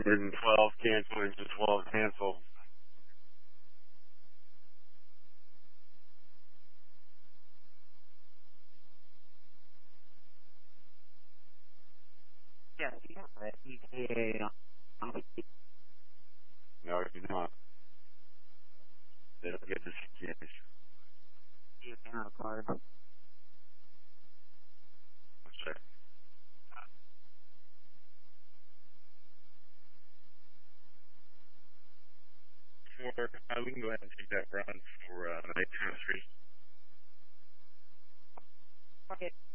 112 cancel, engine 12 cancel. Yeah, you have an ETA on the No, you not. They don't get the CTAs. account card. Check. We can go ahead and take that run for night chemistry. Okay.